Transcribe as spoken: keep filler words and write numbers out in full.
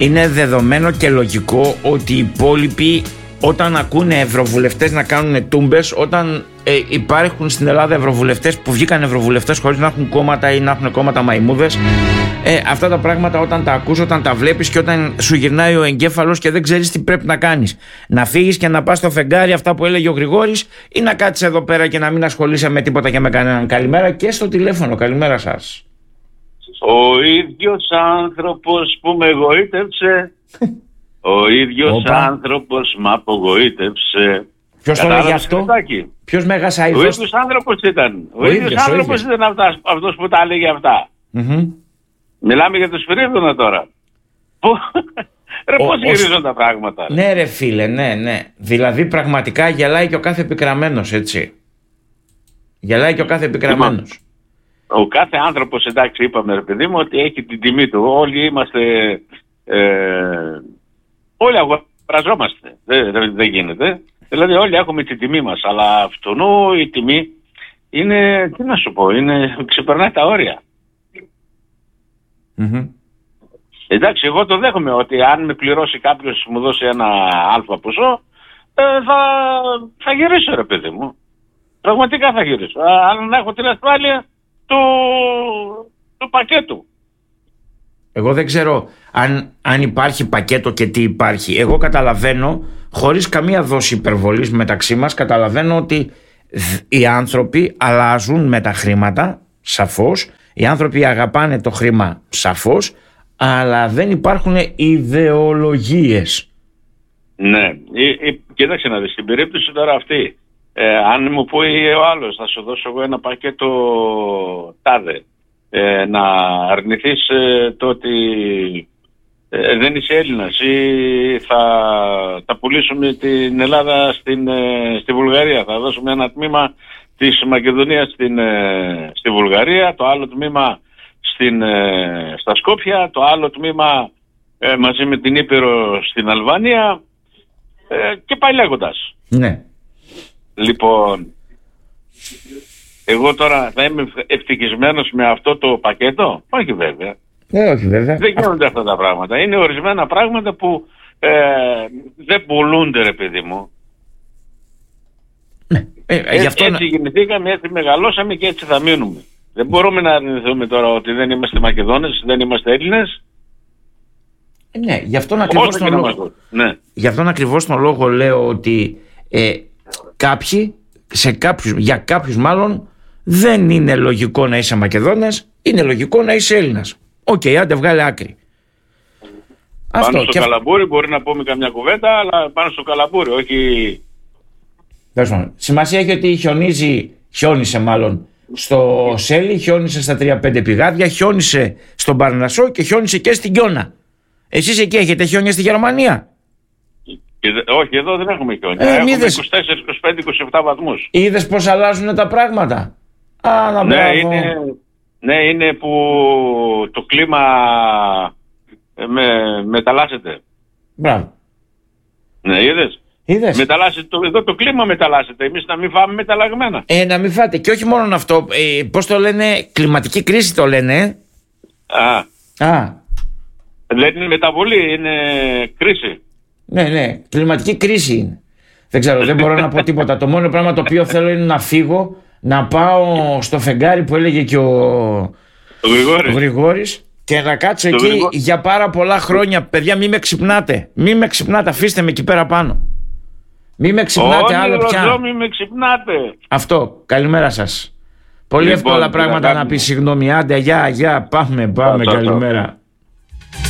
είναι δεδομένο και λογικό ότι οι υπόλοιποι, όταν ακούνε ευρωβουλευτές να κάνουν τούμπες, όταν ε, υπάρχουν στην Ελλάδα ευρωβουλευτές που βγήκαν ευρωβουλευτές χωρίς να έχουν κόμματα ή να έχουν κόμματα μαϊμούδες, ε, αυτά τα πράγματα όταν τα ακούς, όταν τα βλέπεις και όταν σου γυρνάει ο εγκέφαλος και δεν ξέρεις τι πρέπει να κάνεις, να φύγεις και να πας στο φεγγάρι, αυτά που έλεγε ο Γρηγόρης, ή να κάτσεις εδώ πέρα και να μην ασχολείσαι με τίποτα και με κανέναν. Καλημέρα και στο τηλέφωνο. Καλημέρα σας. Ο ίδιος άνθρωπος που με εγωίτευσε, ο ίδιος Οπα. άνθρωπος μ' απογοήτευσε. Ποιος το λέγει αυτό? Ποιος Μέγας Αηδός? Ο ίδιος άνθρωπος ήταν. Ο, ο ίδιος, ίδιος άνθρωπος ο ίδιος. ήταν αυτάς, αυτός που τα έλεγε αυτά. Mm-hmm. Μιλάμε για το Σπυρίδωνα τώρα. Ρε ο, πώς γυρίζουν ο... τα πράγματα. Ρε. Ναι ρε φίλε, ναι, ναι. Δηλαδή πραγματικά γελάει και ο κάθε επικραμμένος, έτσι. Γελάει και ο κάθε επικραμμένος. Ο κάθε άνθρωπος, εντάξει, είπαμε ρε παιδί μου, ότι έχει την τιμή του. Όλοι είμαστε... Ε, όλοι αγοραζόμαστε. Δεν, δεν, δεν γίνεται. Δηλαδή όλοι έχουμε την τιμή μας. Αλλά αυτονού η τιμή είναι, τι να σου πω, είναι, ξεπερνάει τα όρια. Mm-hmm. Εντάξει, εγώ το δέχομαι ότι αν με πληρώσει κάποιος, μου δώσει ένα αλφα ποσό, ε, θα, θα γυρίσω ρε παιδί μου. Πραγματικά θα γυρίσω. Αν έχω την ασφάλεια του, του πακέτου. Εγώ δεν ξέρω αν, αν υπάρχει πακέτο και τι υπάρχει. Εγώ καταλαβαίνω, χωρίς καμία δόση υπερβολής μεταξύ μας, καταλαβαίνω ότι οι άνθρωποι αλλάζουν με τα χρήματα, σαφώς. Οι άνθρωποι αγαπάνε το χρήμα, σαφώς, αλλά δεν υπάρχουν ιδεολογίες. Ναι, ε, ε, κοίταξε να δεις, στην περίπτωση τώρα αυτή, ε, αν μου πει ο άλλος, θα σου δώσω εγώ ένα πακέτο τάδε, ε, να αρνηθείς ε, το ότι ε, δεν είσαι Έλληνας ή θα, θα πουλήσουμε την Ελλάδα στην, ε, στη Βουλγαρία, θα δώσουμε ένα τμήμα της Μακεδονίας στην, ε, στη Βουλγαρία, το άλλο τμήμα στην, ε, στα Σκόπια, το άλλο τμήμα ε, μαζί με την Ήπειρο στην Αλβανία ε, και πάει λέγοντας. Ναι. Λοιπόν, εγώ τώρα θα είμαι ευτυχισμένος με αυτό το πακέτο? Όχι βέβαια. Ναι, όχι βέβαια. Δεν γίνονται αυτά τα πράγματα. Είναι ορισμένα πράγματα που ε, δεν πουλούνται ρε παιδί μου. Ναι. Ε, ε, έτσι, αυτό... έτσι γεννηθήκαμε, έτσι μεγαλώσαμε και έτσι θα μείνουμε. Δεν μπορούμε να αρνηθούμε τώρα ότι δεν είμαστε Μακεδόνες, δεν είμαστε Έλληνες. Ναι, γι' αυτόν ακριβώς τον λόγο, ναι. Γι' αυτόν ακριβώς τον λόγο λέω ότι ε, κάποιοι, σε κάποιους, για κάποιους μάλλον, δεν είναι λογικό να είσαι Μακεδόνας, είναι λογικό να είσαι Έλληνας. Οκ, okay, άντε βγάλε άκρη. Πάνω Αυτό, στο και... καλαμπούρι μπορεί να πούμε καμιά κουβέντα, αλλά πάνω στο καλαμπούρι, όχι... Σημασία έχει ότι χιονίζει, χιόνισε μάλλον στο Σέλι, χιόνισε στα τρία πέντε πηγάδια, χιόνισε στον Παρνασσό και χιόνισε και στην Κιώνα. Εσείς εκεί έχετε χιόνια στη Γερμανία? Και δε, όχι, εδώ δεν έχουμε χιόνια. Ε, έχουμε είκοσι τέσσερα, είκοσι πέντε, είκοσι επτά βαθμούς. Είδες πως αλλάζουν τα πράγματα? Α, να ναι, είναι, ναι, είναι που το κλίμα με, μεταλλάσσεται. Μπράβο. Ναι, είδες. Είδες. Μεταλλάσσεται, το, εδώ το κλίμα μεταλλάσσεται. Εμείς να μην φάμε μεταλλαγμένα. Ε, να μην φάτε. Και όχι μόνο αυτό. Ε, πώς το λένε, κλιματική κρίση το λένε. Α. Α. Δεν είναι μεταβολή, είναι κρίση. Ναι, ναι. Κλιματική κρίση είναι. Δεν ξέρω, δεν μπορώ να πω τίποτα. Το μόνο πράγμα το οποίο θέλω είναι να φύγω, να πάω στο φεγγάρι που έλεγε και ο, ο Γρηγόρης. ο Γρηγόρης και να κάτσω το εκεί Γρηγό... για πάρα πολλά χρόνια. Παιδιά, μη με ξυπνάτε. Μη με ξυπνάτε, αφήστε με εκεί πέρα πάνω. Μη με ξυπνάτε άλλο πια. Όχι, μη με ξυπνάτε. Αυτό. Καλημέρα σας. Πολύ λοιπόν, εύκολα πράγματα να πει συγγνώμη. Άντε, γεια, γεια. Πάμε, πάμε. Καλημέρα.